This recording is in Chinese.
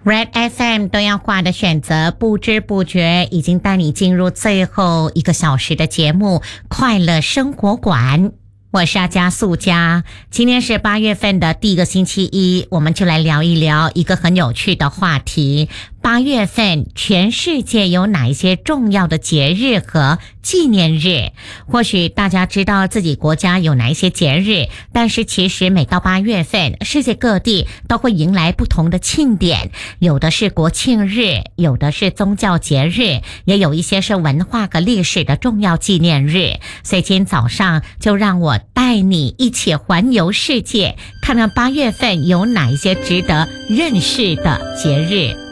Red FM 都要挂的选择，不知不觉已经带你进入最后1个小时的节目快乐生活馆。我是阿加素佳，今天是8月份的第1个星期一，我们就来聊一聊一个很有趣的话题。8月份全世界有哪一些重要的节日和纪念日？或许大家知道自己国家有哪一些节日，但是其实每到8月份，世界各地都会迎来不同的庆典，有的是国庆日，有的是宗教节日，也有一些是文化和历史的重要纪念日。所以今天早上就让我带你一起环游世界，看看8月份有哪一些值得认识的节日。